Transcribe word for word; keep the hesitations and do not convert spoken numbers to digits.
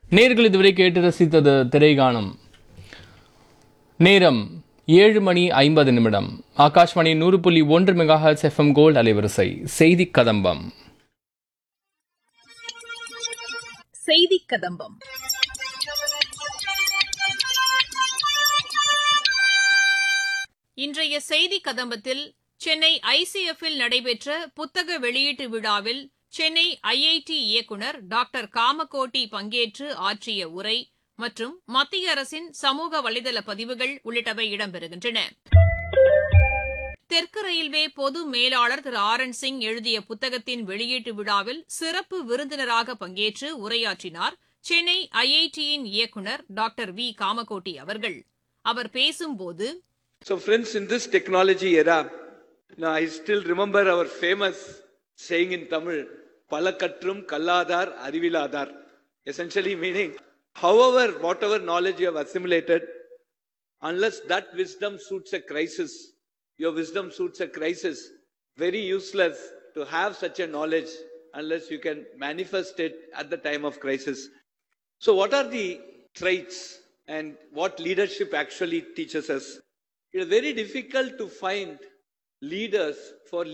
நேர்கள் இதுவரை கேட்டு ரசித்தது திரைகானம். நேரம் ஏழு மணி ஐம்பது நிமிடம். ஆகாஷ்வாணி நூறு புள்ளி ஒன்று மெகாஹெர்ட்ஸ் எஃப்எம் கோல்ட் அலைவரிசை. செய்தி கதம்பம். செய்தி கதம்பம். இன்றைய செய்தி கதம்பத்தில் சென்னை ஐசிஎஃப்பில் நடைபெற்ற புத்தக வெளியீட்டு விழாவில் சென்னை ஐஐடி இயக்குநர் டாக்டர் காமகோட்டி பங்கேற்று ஆற்றிய உரை மற்றும் மத்திய அரசின் சமூக வலைதள பதிவுகள் உள்ளிட்டவை இடம்பெறுகின்றன. தெற்கு ரயில்வே பொது மேலாளர் திரு ஆர் என் சிங் எழுதிய புத்தகத்தின் வெளியீட்டு விழாவில் சிறப்பு விருந்தினராக பங்கேற்று உரையாற்றினார் சென்னை ஐஐடியின் இயக்குநர் டாக்டர் வி காமகோட்டி அவர்கள். அவர் பேசும்போது, So friends, in this technology era, now I still remember our famous saying in Tamil, Palakattrum Kalladar Ariviladar, essentially meaning, however, whatever knowledge you have assimilated, unless that wisdom suits a crisis, your wisdom suits a crisis, very useless to have such a knowledge unless you can manifest it at the time of crisis. So what are the traits and what leadership actually teaches us? It is very difficult to find leaders for